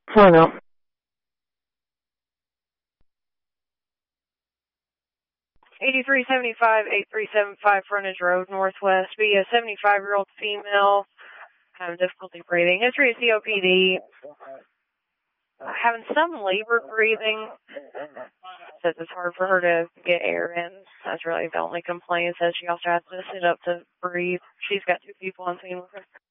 I know. $83.75, 8375 Frontage Road, Northwest. Be a 75-year-old female having difficulty breathing. History of COPD. Having some labored breathing. Says it's hard for her to get air in. That's really the only complaint. Says she also has to sit up to breathe. She's got 2 people on scene with her.